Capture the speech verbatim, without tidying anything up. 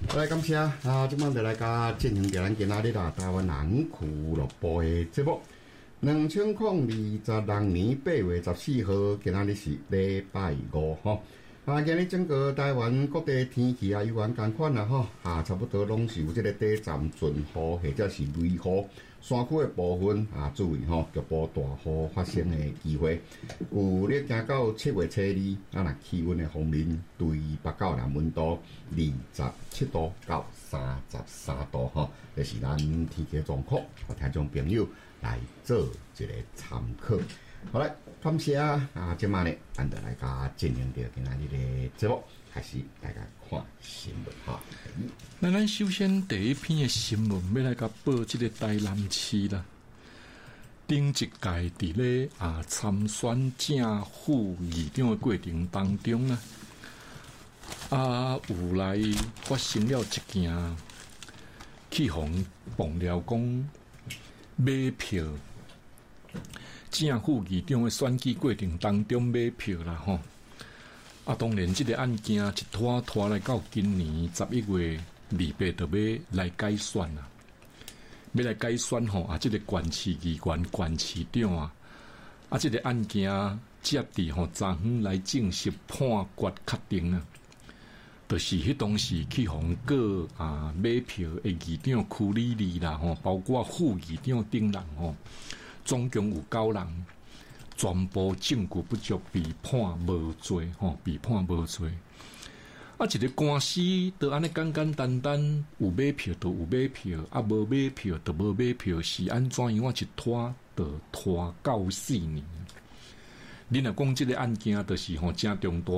来感谢啊！今晚就来甲进行着咱今仔日啦，台湾人俱乐部的节目。两千零二十六年八月十四号，今仔日是礼拜五吼。啊，今日整个台湾各地天气啊，有关同款啦吼，啊，差不多拢是有这个短暂阵雨或者是雷雨。山区的部分啊，注意吼，局部大雨发生的机会。有咧行到七月初二，啊，若气温的方面，对北到南温度二十七度到三十三度吼，这是咱天气状况，我听众朋友来做一个参考。好来，感谢啊！啊，今晚呢，咱就来甲进行着今仔日的节目，开始大家看新闻哈。 那咱首先第一篇的新闻要来甲报这个台南市啦。顶一届伫咧啊参选正副议长的过程当中呢，啊有来发生了一件去互爆料讲买票。正副议长的选举过程当中买票啦吼，啊当然这个案件一拖拖来到今年十一月二八就要来改选啦，要来改选吼啊，这个县市议员、县市长啊，啊这个案件接伫吼昨昏来正式判决确定啊，就是迄当时去互个啊买票的议长区里里啦吼，包括副议长等人吼。总共有九人，全部证据不足，被判无罪，吼，被判无罪。啊，一个官司就安尼简简单单，有买票就有买票，啊无买票就无买票，是安怎样？我一拖就拖到四年。你若讲这个案件，就是吼正重大。